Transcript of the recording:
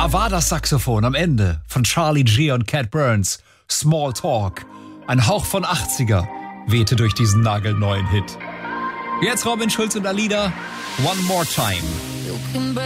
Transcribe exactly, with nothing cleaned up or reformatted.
Da war das Saxophon am Ende von Charlie G und Cat Burns. Small Talk. Ein Hauch von achtziger wehte durch diesen nagelneuen Hit. Jetzt Robin Schulz und Alida. One More Time.